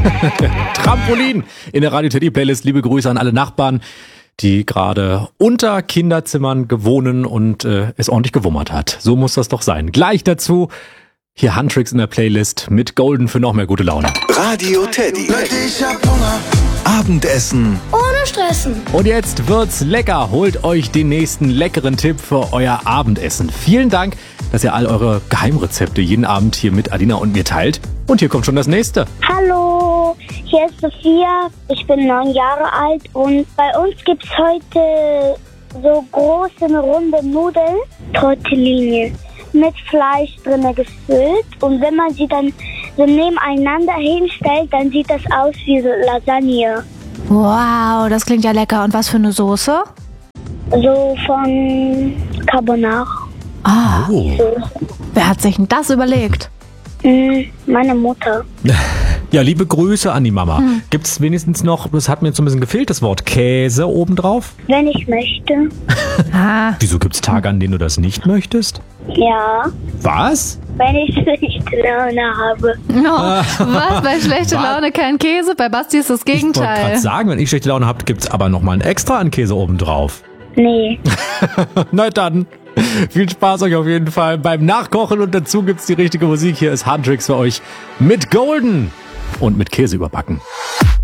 Trampolin in der Radio Teddy Playlist. Liebe Grüße an alle Nachbarn, die gerade unter Kinderzimmern gewohnen und es ordentlich gewummert hat. So muss das doch sein. Gleich dazu hier Huntrix in der Playlist mit Golden für noch mehr gute Laune. Radio Teddy. Abendessen ohne Stressen. Und jetzt wird's lecker. Holt euch den nächsten leckeren Tipp für euer Abendessen. Vielen Dank, dass ihr all eure Geheimrezepte jeden Abend hier mit Alina und mir teilt. Und hier kommt schon das nächste. Hallo, hier ist Sophia. Ich bin 9 Jahre alt und bei uns gibt's heute so große, runde Nudeln, Tortellini, mit Fleisch drinne gefüllt. Und wenn man sie dann so nebeneinander hinstellt, dann sieht das aus wie so Lasagne. Wow, das klingt ja lecker. Und was für eine Soße? So von Carbonara. Ah, Oh. wer hat sich denn das überlegt? Meine Mutter. Ja, liebe Grüße an die Mama. Gibt's wenigstens noch, das hat mir jetzt ein bisschen gefehlt, das Wort Käse obendrauf? Wenn ich möchte. Ah, Wieso gibt's Tage, an denen du das nicht möchtest? Ja, Was? wenn ich schlechte Laune habe. was? Bei schlechter Laune kein Käse? Bei Basti ist das Ich wollte Gegenteil. gerade sagen, wenn ich schlechte Laune habe, gibt's aber nochmal ein extra an Käse obendrauf. Nee. Na dann, viel Spaß euch auf jeden Fall beim Nachkochen und dazu gibt's die richtige Musik. Hier ist Huntrix für euch mit Golden und mit Käse überbacken.